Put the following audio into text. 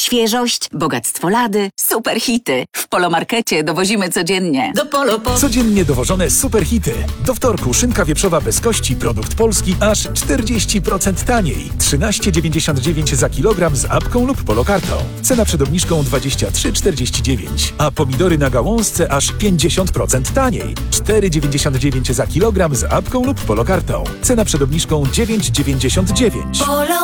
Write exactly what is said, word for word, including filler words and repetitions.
Świeżość, bogactwo lady, super hity. W Polomarkecie dowozimy codziennie. Do Polo po... Codziennie dowożone super hity. Do wtorku szynka wieprzowa bez kości, produkt polski, aż czterdzieści procent taniej. trzynaście dziewięćdziesiąt dziewięć za kilogram z apką lub polokartą. Cena przed obniżką dwadzieścia trzy czterdzieści dziewięć. A pomidory na gałązce aż pięćdziesiąt procent taniej. cztery dziewięćdziesiąt dziewięć za kilogram z apką lub polokartą. Cena przed obniżką dziewięć dziewięćdziesiąt dziewięć. Polo